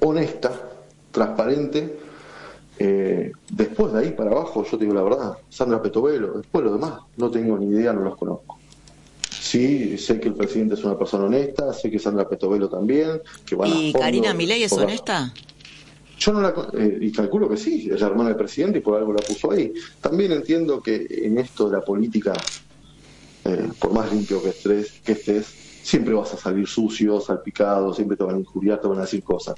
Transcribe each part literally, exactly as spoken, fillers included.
honesta, transparente. Eh, después de ahí para abajo, yo te digo la verdad, Sandra Petovelo, después lo demás, no tengo ni idea, no los conozco. Sí, sé que el presidente es una persona honesta, sé que Sandra Petovelo también, que van ¿Y a fondo, Karina Milei es por la... honesta? Yo no la... Eh, y calculo que sí, es la hermana del presidente y por algo la puso ahí. También entiendo que en esto de la política, eh, por más limpio que estés, que estés, siempre vas a salir sucio, salpicado, siempre te van a injuriar, te van a decir cosas.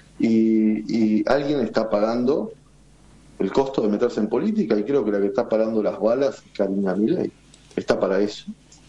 Y, y alguien está pagando el costo de meterse en política, y creo que la que está pagando las balas es Karina Milei. Está para eso.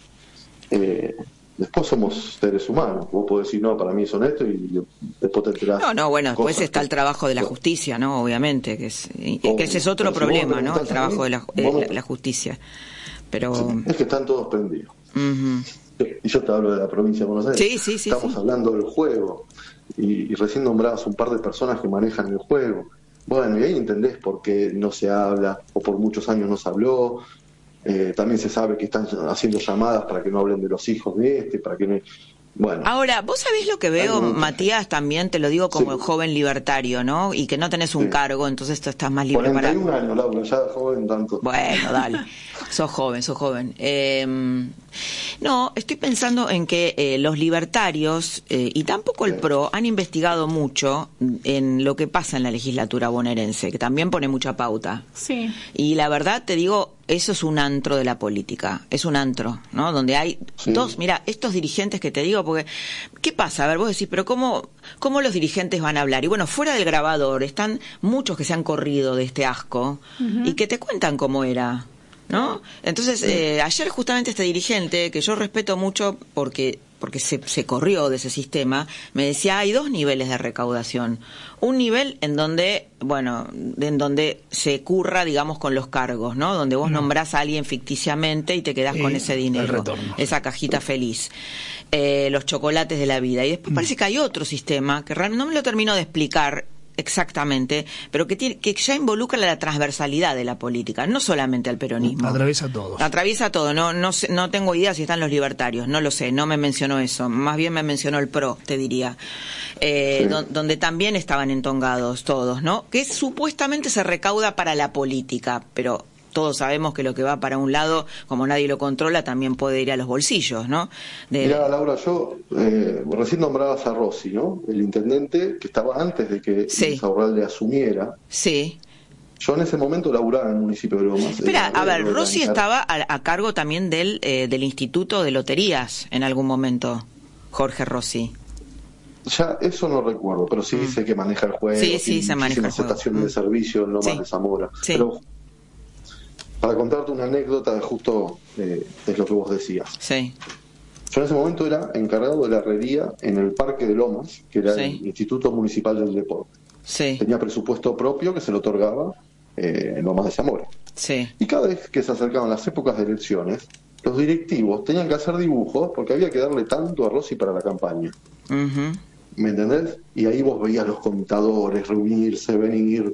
Eh, después somos seres humanos. Vos podés decir, no, para mí es honesto, y después te enterás. No, no, bueno, después está que... el trabajo de la justicia, ¿no? Obviamente, que, es, que ese es otro problema, ¿no? El trabajo de la, eh, la justicia. Pero... Sí, es que están todos prendidos. Uh-huh. Y yo te hablo de la provincia de Buenos Aires. Sí, sí, sí. Estamos sí. hablando del juego. Y, y recién nombrabas un par de personas que manejan el juego. Bueno, y ahí entendés por qué no se habla, o por muchos años no se habló. Eh, también se sabe que están haciendo llamadas para que no hablen de los hijos de este, para que no... Bueno. Ahora, vos sabés lo que veo, Matías, también te lo digo como sí. joven libertario, ¿no? Y que no tenés un sí. cargo, entonces tú estás más libre cuarenta y un para... años, Laura, ya joven tanto. Bueno, dale, sos joven, sos joven. Eh, no, estoy pensando en que eh, los libertarios, eh, y tampoco el sí. PRO, han investigado mucho en lo que pasa en la legislatura bonaerense, que también pone mucha pauta. Sí. Y la verdad, te digo, eso es un antro de la política, es un antro, ¿no? Donde hay sí. dos, mira, estos dirigentes que te digo, porque, ¿qué pasa? A ver, vos decís, pero ¿cómo, cómo los dirigentes van a hablar? Y bueno, fuera del grabador están muchos que se han corrido de este asco uh-huh. y que te cuentan cómo era, ¿no? Entonces, eh, ayer justamente este dirigente, que yo respeto mucho porque porque se, se corrió de ese sistema, me decía, hay dos niveles de recaudación. Un nivel en donde, bueno, en donde se curra, digamos, con los cargos, ¿no? Donde vos no. nombrás a alguien ficticiamente y te quedás y con ese dinero, esa cajita feliz. Eh, los chocolates de la vida. Y después mm. parece que hay otro sistema, que realmente no me lo termino de explicar exactamente, pero que tiene, que ya involucra la transversalidad de la política, no solamente al peronismo. Atraviesa todo. Atraviesa todo. No, no, sé, no tengo idea si están los libertarios, no lo sé, no me mencionó eso. Más bien me mencionó el PRO, te diría. Eh, sí. do, donde también estaban entongados todos, ¿no? Que supuestamente se recauda para la política, pero todos sabemos que lo que va para un lado, como nadie lo controla, también puede ir a los bolsillos, ¿no? De... Mirá, Laura, yo eh, recién nombrabas a Rossi, ¿no? El intendente que estaba antes de que sí. Insaurralde asumiera. Sí. Yo en ese momento laburaba en el municipio de Lomas. Espera, a ver, Rossi estaba a, a cargo también del, eh, del Instituto de Loterías en algún momento, Jorge Rossi. Ya, eso no recuerdo, pero sí mm. sé que maneja el juego. Sí, sí, se maneja el juego. Estaciones mm. de servicio en Lomas sí. de Zamora. Sí. Pero para contarte una anécdota, justo eh, es lo que vos decías. Sí. Yo en ese momento era encargado de la herrería en el Parque de Lomas, que era sí. el Instituto Municipal del Deporte. Sí. Tenía presupuesto propio que se lo otorgaba eh, en Lomas de Zamora. Sí. Y cada vez que se acercaban las épocas de elecciones, los directivos tenían que hacer dibujos porque había que darle tanto a Rossi para la campaña. Uh-huh. ¿Me entendés? Y ahí vos veías los contadores reunirse, venir...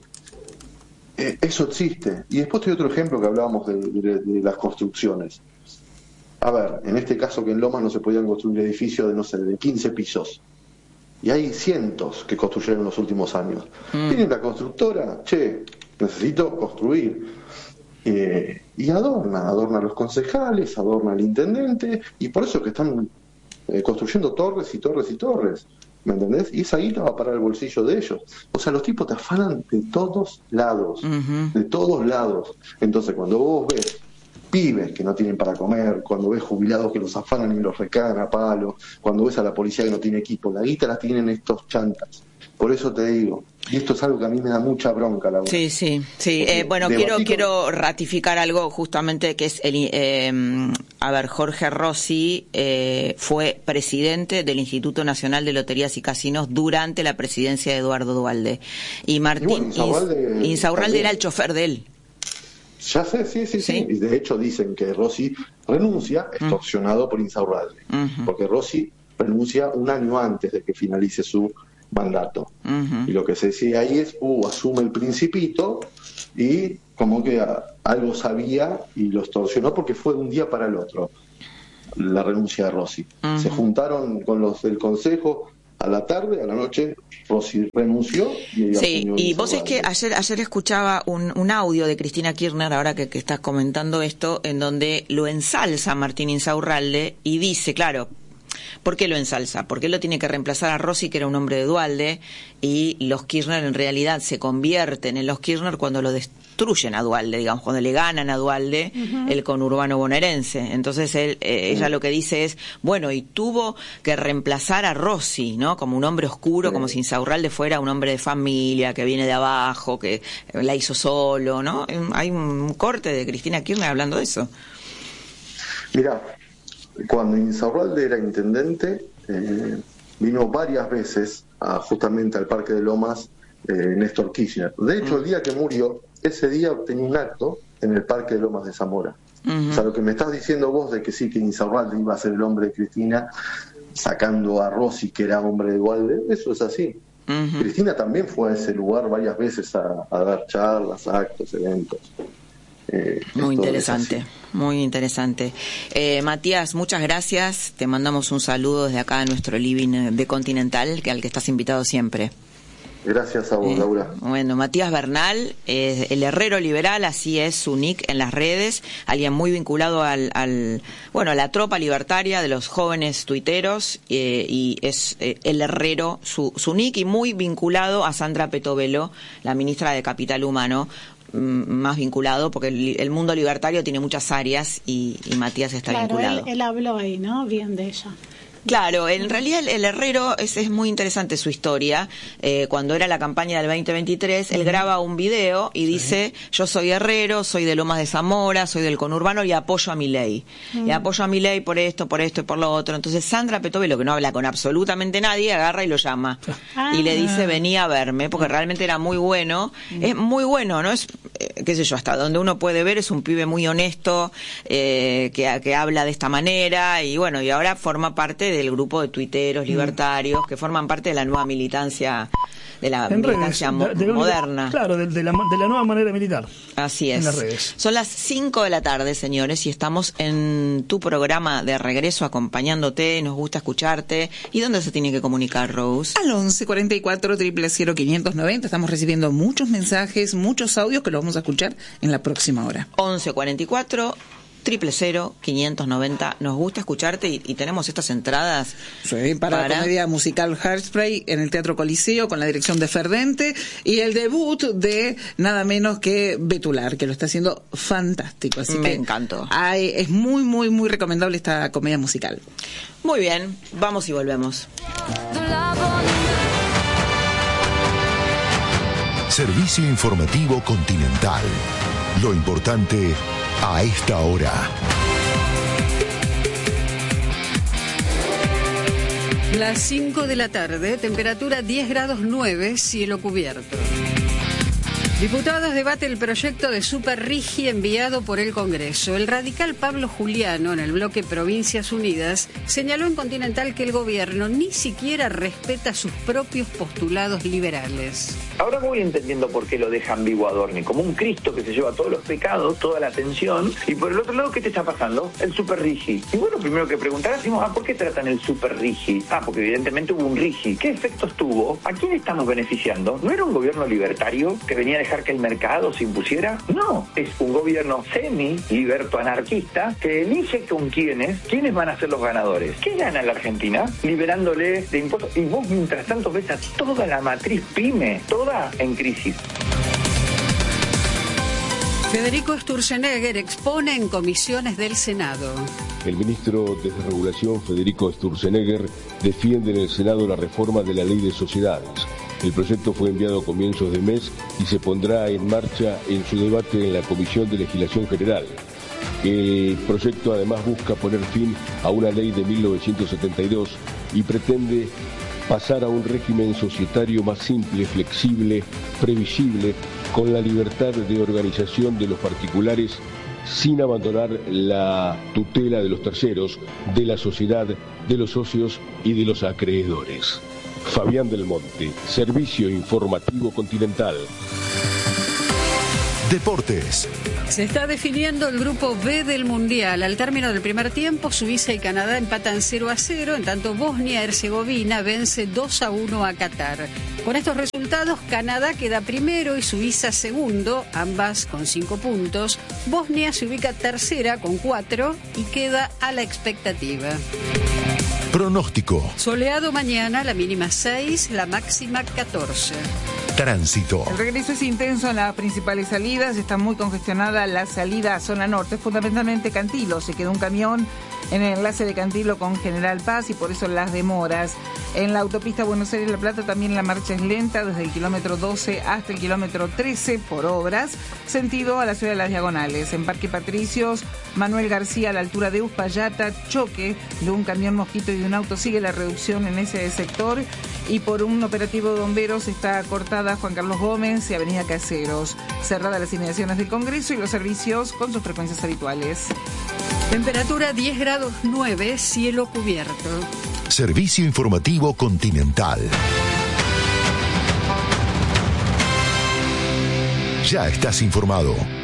Eh, eso existe. Y después te doy otro ejemplo que hablábamos de, de, de las construcciones. A ver, en este caso que en Lomas no se podían construir edificios de, no sé, de quince pisos. Y hay cientos que construyeron en los últimos años. Mm. Viene la constructora, che, necesito construir. Eh, y adorna, adorna a los concejales, adorna al intendente, y por eso es que están eh, construyendo torres y torres y torres. ¿Me entendés? Y esa guita va a parar el bolsillo de ellos. O sea, los tipos te afanan de todos lados, uh-huh. de todos lados. Entonces, cuando vos ves pibes que no tienen para comer, cuando ves jubilados que los afanan y los recagan a palo, cuando ves a la policía que no tiene equipo, la guita la tienen estos chantas. Por eso te digo, y esto es algo que a mí me da mucha bronca, Laura. Sí, sí, sí. Eh, bueno, quiero con... quiero ratificar algo justamente que es el, eh, a ver, Jorge Rossi eh, fue presidente del Instituto Nacional de Loterías y Casinos durante la presidencia de Eduardo Duhalde. Y Martín y bueno, Insaurralde, Insaurralde era el chofer de él. Ya sé, sí, sí, sí, sí. Y de hecho dicen que Rossi renuncia extorsionado mm. por Insaurralde. Uh-huh. Porque Rossi renuncia un año antes de que finalice su mandato. Uh-huh. Y lo que se decía ahí es, uh, asume el Principito y como que a, algo sabía y lo extorsionó porque fue de un día para el otro la renuncia de Rossi. Uh-huh. Se juntaron con los del Consejo A la tarde, a la noche, Rossi renunció y sí, y vos es que ayer ayer escuchaba un, un audio de Cristina Kirchner, ahora que, que estás comentando esto, en donde lo ensalza Martín Insaurralde y dice, claro, ¿por qué lo ensalza? Porque él lo tiene que reemplazar a Rossi, que era un hombre de Duhalde, y los Kirchner en realidad se convierten en los Kirchner cuando lo destruyen a Duhalde, digamos, cuando le ganan a Duhalde uh-huh. el conurbano bonaerense. Entonces él, eh, ella lo que dice es, bueno, y tuvo que reemplazar a Rossi, ¿no? Como un hombre oscuro, sí. como si Insaurralde fuera un hombre de familia, que viene de abajo, que la hizo solo, ¿no? Hay un corte de Cristina Kirchner hablando de eso. Mirá, cuando Insaurralde era intendente, eh, vino varias veces a, justamente al Parque de Lomas eh, Néstor Kirchner. De hecho, mm. el día que murió, ese día tenía un acto en el Parque de Lomas de Zamora. Mm-hmm. O sea, lo que me estás diciendo vos de que sí, que Insaurralde iba a ser el hombre de Cristina, sacando a Rossi, que era hombre de Duhalde, eso es así. Mm-hmm. Cristina también fue a ese lugar varias veces a, a dar charlas, actos, eventos. Eh, muy interesante, muy interesante. Eh, Matías, muchas gracias. Te mandamos un saludo desde acá a nuestro living de Continental, que al que estás invitado siempre. Gracias a vos, eh, Laura. Bueno, Matías Bernal, eh, el herrero liberal, así es su nick en las redes, alguien muy vinculado al, al bueno, a la tropa libertaria de los jóvenes tuiteros, eh, y es eh, el herrero su, su nick, y muy vinculado a Sandra Petovelo, la ministra de Capital Humano, más vinculado, porque el, el mundo libertario tiene muchas áreas y, y Matías está claro, vinculado. Él, él habló ahí, ¿no? Bien de ella. Claro, en realidad el, el herrero es, es muy interesante su historia. Eh, cuando era la campaña del veinte veintitrés, él graba un video y dice, sí. yo soy herrero, soy de Lomas de Zamora, soy del conurbano y apoyo a Milei. Mm. Y apoyo a Milei por esto, por esto y por lo otro. Entonces Sandra Petovelo, que no habla con absolutamente nadie, agarra y lo llama. Ah. Y le dice, vení a verme, porque realmente era muy bueno. Mm. Es muy bueno, ¿no? Es, eh, qué sé yo, hasta donde uno puede ver, es un pibe muy honesto, eh, que, que habla de esta manera, y bueno, y ahora forma parte del grupo de tuiteros libertarios mm. que forman parte de la nueva militancia, de la en militancia redes, mo- de, de moderna. Claro, de, de, la, de la nueva manera militar. Así es. En las redes. Son las cinco de la tarde, señores, y estamos en tu programa de regreso acompañándote, nos gusta escucharte. ¿Y dónde se tiene que comunicar, Rose? Al once cuarenta y cuatro, cero cero cero, quinientos noventa. Estamos recibiendo muchos mensajes, muchos audios que los vamos a escuchar en la próxima hora. once cuarenta y cuatro triple cero quinientos noventa. Nos gusta escucharte y, y tenemos estas entradas sí, para, para la comedia musical Hairspray en el Teatro Coliseo con la dirección de Ferdente y el debut de nada menos que Betular, que lo está haciendo fantástico. Así me que encantó. Hay, es muy, muy, muy recomendable esta comedia musical. Muy bien, vamos y volvemos. Servicio informativo Continental. Lo importante a esta hora. Las cinco de la tarde, temperatura diez grados nueve, cielo cubierto. Diputados debate el proyecto de Super Rigi enviado por el Congreso. El radical Pablo Juliano, en el bloque Provincias Unidas, señaló en Continental que el gobierno ni siquiera respeta sus propios postulados liberales. Ahora voy entendiendo por qué lo deja ambiguo Adorni, como un Cristo que se lleva todos los pecados, toda la atención, y por el otro lado, ¿qué te está pasando? El Super Rigi. Y bueno, primero que preguntar, decimos, ah, ¿por qué tratan el Super Rigi? Ah, porque evidentemente hubo un Rigi. ¿Qué efectos tuvo? ¿A quién estamos beneficiando? ¿No era un gobierno libertario que venía a dejar que el mercado se impusiera? No, es un gobierno semi-liberto-anarquista que elige con quiénes, quiénes van a ser los ganadores. ¿Qué gana la Argentina? Liberándole de impuestos. Y vos, mientras tanto, ves a toda la matriz pyme, toda en crisis. Federico Sturzenegger expone en comisiones del Senado. El ministro de Desregulación, Federico Sturzenegger, defiende en el Senado la reforma de la Ley de Sociedades. El proyecto fue enviado a comienzos de mes y se pondrá en marcha en su debate en la Comisión de Legislación General. El proyecto además busca poner fin a una ley de mil novecientos setenta y dos y pretende pasar a un régimen societario más simple, flexible, previsible, con la libertad de organización de los particulares sin abandonar la tutela de los terceros, de la sociedad, de los socios y de los acreedores. Fabián del Monte, Servicio Informativo Continental. Deportes. Se está definiendo el grupo B del Mundial. Al término del primer tiempo, Suiza y Canadá empatan cero a cero, en tanto Bosnia-Herzegovina vence dos a uno a Qatar. Con estos resultados, Canadá queda primero y Suiza segundo, ambas con cinco puntos. Bosnia se ubica tercera con cuatro y queda a la expectativa. Pronóstico. Soleado mañana, la mínima seis, la máxima catorce. Tránsito. El regreso es intenso en las principales salidas, está muy congestionada la salida a zona norte, fundamentalmente Cantilo. Se quedó un camión en el enlace de Cantilo con General Paz y por eso las demoras. En la autopista Buenos Aires-La Plata también la marcha es lenta, desde el kilómetro doce hasta el kilómetro trece por obras, sentido a la ciudad de Las Diagonales. En Parque Patricios, Manuel García a la altura de Uspallata, choque de un camión mosquito y de un auto, sigue la reducción en ese sector. Y por un operativo de bomberos está cortada Juan Carlos Gómez y Avenida Caseros, cerrada las inmediaciones del Congreso y los servicios con sus frecuencias habituales. Temperatura diez grados nueve, cielo cubierto. Servicio informativo Continental. Ya estás informado.